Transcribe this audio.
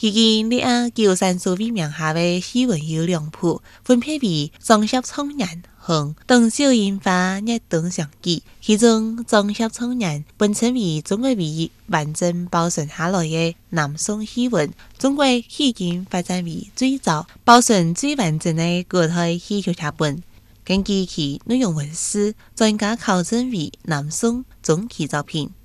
迄今李亚旧山所谓名下的戏文有2部，分别为《装饰创人》和《邓小樱花日灯相记》。其中《装饰创人》本称为中国唯一完整保存下来的南宋戏文，中国迄今发展为最早保存最完整的古代戏剧剧本。根据其内容文史，专家考证为南宋中期作品。